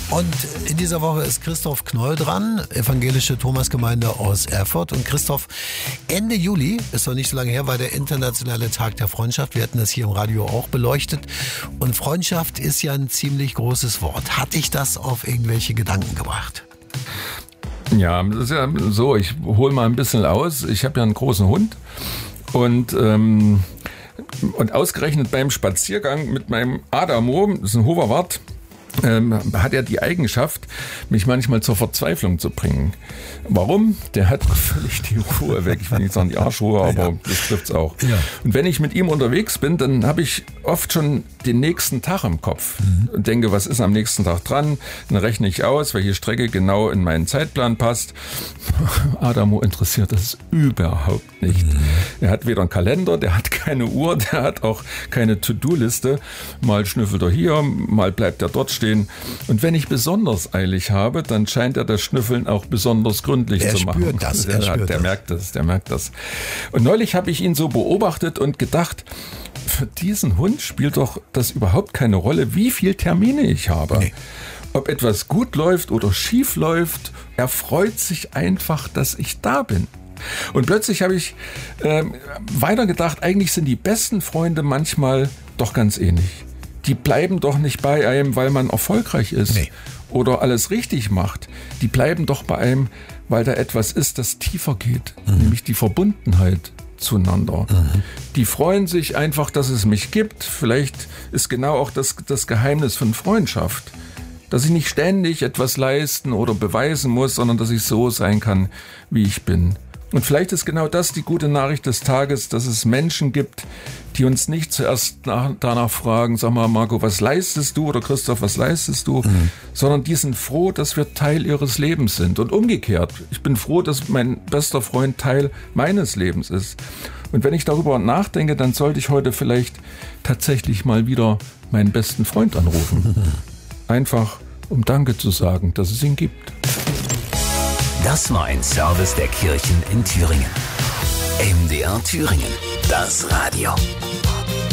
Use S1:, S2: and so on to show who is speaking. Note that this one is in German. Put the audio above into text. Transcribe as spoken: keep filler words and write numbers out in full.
S1: Und in dieser Woche ist Christoph Knoll dran, evangelische Thomasgemeinde aus Erfurt. Und Christoph, Ende Juli, ist noch nicht so lange her, war der internationale Tag der Freundschaft. Wir hatten das hier im Radio auch beleuchtet. Und Freundschaft ist ja ein ziemlich großes Wort. Hat dich das auf irgendwelche Gedanken gebracht?
S2: Ja, das ist ja so, ich hole mal ein bisschen aus. Ich habe ja einen großen Hund und, ähm, und ausgerechnet beim Spaziergang mit meinem Adamo, das ist ein Hoverwart, Ähm, hat er die Eigenschaft, mich manchmal zur Verzweiflung zu bringen. Warum? Der hat völlig die Ruhe weg. Ich will nicht sagen die Arschruhe, aber ja, das trifft's auch. Ja. Und wenn ich mit ihm unterwegs bin, dann habe ich oft schon den nächsten Tag im Kopf mhm. und denke, was ist am nächsten Tag dran? Dann rechne ich aus, welche Strecke genau in meinen Zeitplan passt. Adamo interessiert das überhaupt nicht. Mhm. Er hat weder einen Kalender, der hat keine Uhr, der hat auch keine To-Do-Liste. Mal schnüffelt er hier, mal bleibt er dort stehen. Und wenn ich besonders eilig habe, dann scheint er das Schnüffeln auch besonders gründlich
S1: er
S2: zu machen.
S1: Spürt das, er
S2: der,
S1: spürt
S2: der
S1: das.
S2: merkt das, der merkt das. Und neulich habe ich ihn so beobachtet und gedacht, für diesen Hund spielt doch das überhaupt keine Rolle, wie viele Termine ich habe. Nee. Ob etwas gut läuft oder schief läuft, er freut sich einfach, dass ich da bin. Und plötzlich habe ich äh, weitergedacht, eigentlich sind die besten Freunde manchmal doch ganz ähnlich. Die bleiben doch nicht bei einem, weil man erfolgreich ist nee. oder alles richtig macht. Die bleiben doch bei einem, weil da etwas ist, das tiefer geht, mhm. nämlich die Verbundenheit zueinander. Mhm. Die freuen sich einfach, dass es mich gibt. Vielleicht ist genau auch das, das Geheimnis von Freundschaft, dass ich nicht ständig etwas leisten oder beweisen muss, sondern dass ich so sein kann, wie ich bin. Und vielleicht ist genau das die gute Nachricht des Tages, dass es Menschen gibt, die uns nicht zuerst nach, danach fragen, sag mal Marco, was leistest du oder Christoph, was leistest du, mhm. sondern die sind froh, dass wir Teil ihres Lebens sind. Und umgekehrt, ich bin froh, dass mein bester Freund Teil meines Lebens ist. Und wenn ich darüber nachdenke, dann sollte ich heute vielleicht tatsächlich mal wieder meinen besten Freund anrufen. Einfach, um Danke zu sagen, dass es ihn gibt.
S3: Das war ein Service der Kirchen in Thüringen. M D R Thüringen, das Radio.